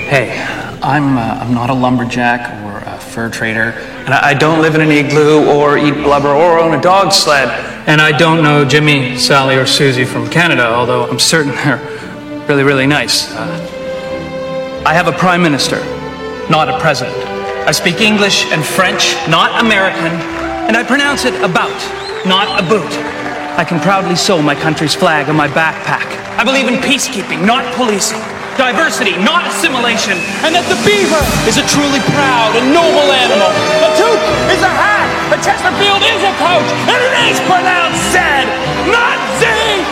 Hey, I'm not a lumberjack or a fur trader, and I don't live in an igloo or eat blubber or own a dog sled, and I don't know Jimmy, Sally, or Susie from Canada, although I'm certain they're really, really nice. I have a prime minister, not a president. I speak English and French, not American, and I pronounce it about, not a boot. I can proudly sew my country's flag on my backpack. I believe in peacekeeping, not policing. Diversity, not assimilation, and that the beaver is a truly proud and noble animal. A toque is a hat, a Chesterfield is a coach, and it is pronounced said, not Z!